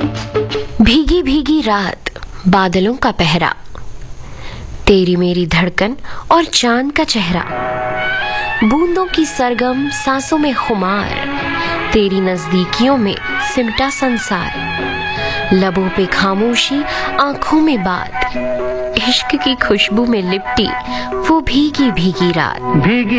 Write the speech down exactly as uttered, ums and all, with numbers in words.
भीगी भीगी रात, बादलों का पहरा, तेरी मेरी धड़कन और चांद का चेहरा, बूंदों की सरगम सांसों में खुमार, तेरी नजदीकियों में सिमटा संसार, लबों पे खामोशी आंखों में बात, इश्क की खुशबू में लिपटी वो भीगी भीगी रात। भीगी